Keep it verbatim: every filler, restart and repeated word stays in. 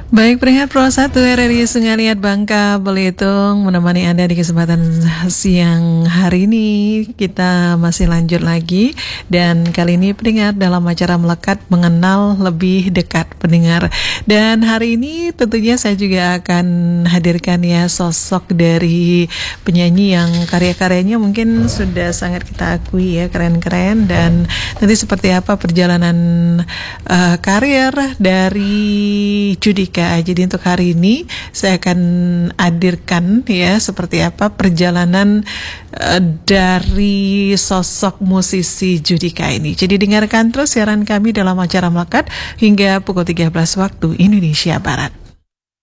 Baik, peringkat Pro satu R R I Sungai Liat Bangka Belitung menemani Anda di kesempatan siang hari ini. Kita masih lanjut lagi dan kali ini peringkat dalam acara Melekat Mengenal Lebih Dekat Pendengar. Dan hari ini tentunya saya juga akan hadirkan ya sosok dari penyanyi yang karya-karyanya mungkin sudah sangat kita akui ya, keren-keren. Dan nanti seperti apa perjalanan uh, karir dari Judika. Jadi untuk hari ini saya akan hadirkan ya seperti apa perjalanan uh, dari sosok musisi Judika ini. Jadi dengarkan terus siaran kami dalam acara Melekat hingga pukul tiga belas waktu Indonesia Barat.